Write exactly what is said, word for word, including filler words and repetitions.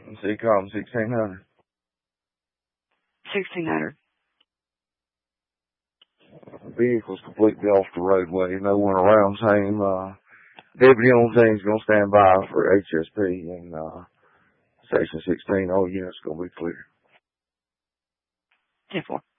So you call them sixteen hundred. Sixteen hundred. Vehicle's completely off the roadway. No one around. Same uh, deputy on thing's gonna stand by for H S P and uh, section sixteen. All units gonna be clear. ten four.